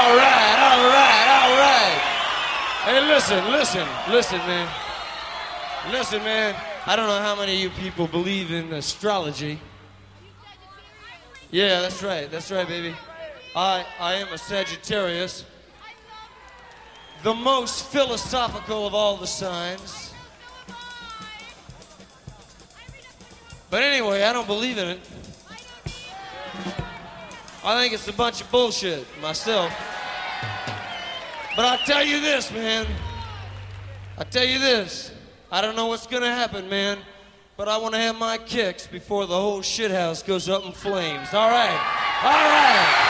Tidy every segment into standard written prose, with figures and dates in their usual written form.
All right. Hey, listen, man. Listen, man. I don't know how many of you people believe in astrology. Yeah, that's right, baby. I am a Sagittarius. The most philosophical of all the signs. But anyway, I don't believe in it. I think it's a bunch of bullshit myself. But I'll tell you this, man. I don't know what's gonna happen, man. But I want to have my kicks before the whole shithouse goes up in flames. All right.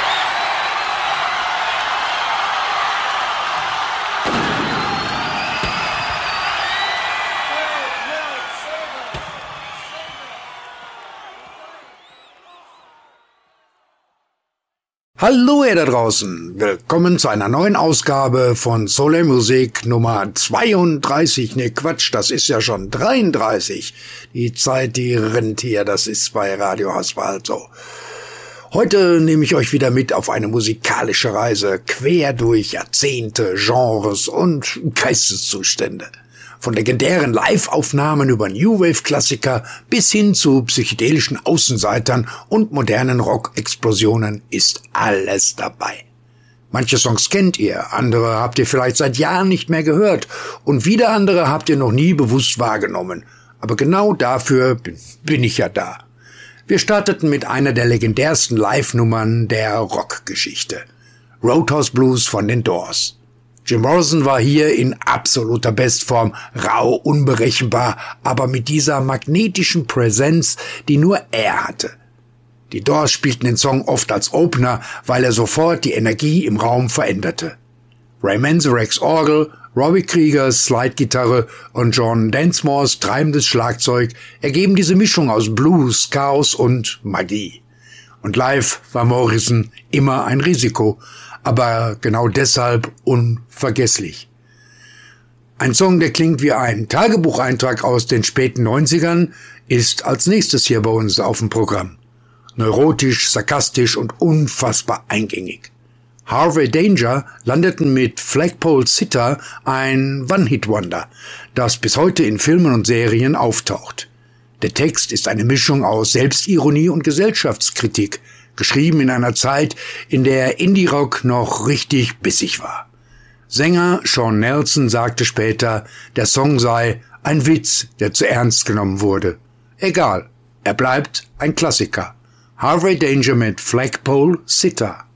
Hallo ihr da draußen, willkommen zu einer neuen Ausgabe von Solar Music Nummer 32, ne Quatsch, das ist ja schon 33. Die Zeit, die rennt hier, das ist bei Radio Asphalt so. Heute nehme ich euch wieder mit auf eine musikalische Reise, quer durch Jahrzehnte, Genres und Geisteszustände. Von legendären Live-Aufnahmen über New-Wave-Klassiker bis hin zu psychedelischen Außenseitern und modernen Rock-Explosionen ist alles dabei. Manche Songs kennt ihr, andere habt ihr vielleicht seit Jahren nicht mehr gehört und wieder andere habt ihr noch nie bewusst wahrgenommen. Aber genau dafür bin ich ja da. Wir starteten mit einer der legendärsten Live-Nummern der Rockgeschichte. Roadhouse Blues von den Doors. Jim Morrison war hier in absoluter Bestform, rau, unberechenbar, aber mit dieser magnetischen Präsenz, die nur er hatte. Die Doors spielten den Song oft als Opener, weil er sofort die Energie im Raum veränderte. Ray Manzarek's Orgel, Robbie Kriegers Slide-Gitarre und John Densmores treibendes Schlagzeug ergeben diese Mischung aus Blues, Chaos und Magie. Und live war Morrison immer ein Risiko, aber genau deshalb unvergesslich. Ein Song, der klingt wie ein Tagebucheintrag aus den späten 90ern, ist als nächstes hier bei uns auf dem Programm. Neurotisch, sarkastisch und unfassbar eingängig. Harvey Danger landeten mit Flagpole Sitta ein One-Hit-Wonder, das bis heute in Filmen und Serien auftaucht. Der Text ist eine Mischung aus Selbstironie und Gesellschaftskritik, geschrieben in einer Zeit, in der Indie-Rock noch richtig bissig war. Sänger Sean Nelson sagte später, der Song sei ein Witz, der zu ernst genommen wurde. Egal, er bleibt ein Klassiker. Harvey Danger mit Flagpole Sitta.